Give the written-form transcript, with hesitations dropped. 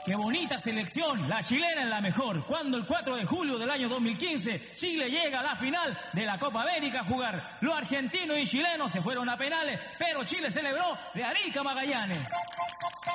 Qué bonita selección, la chilena es la mejor. Cuando el 4 de julio del año 2015, Chile llega a la final de la Copa América a jugar. Los argentinos y chilenos se fueron a penales, pero Chile celebró de Arica a Magallanes.